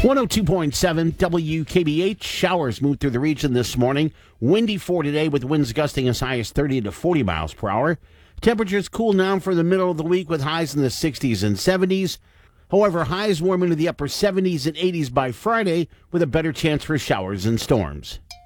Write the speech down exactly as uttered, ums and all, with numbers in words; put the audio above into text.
one oh two point seven W K B H. Showers moved through the region this morning. Windy for today with winds gusting as high as thirty to forty miles per hour. Temperatures cool down for the middle of the week with highs in the sixties and seventies. However, highs warm into the upper seventies and eighties by Friday with a better chance for showers and storms.